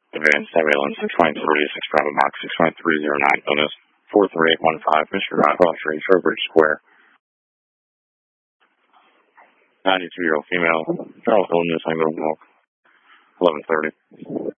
Advanced Ambulance 693, Bravo Mark 69309, illness 43815, Mr. Rockwell Street, Trowbridge Square. 92-year-old female, general illness, I'm going to walk 11:30.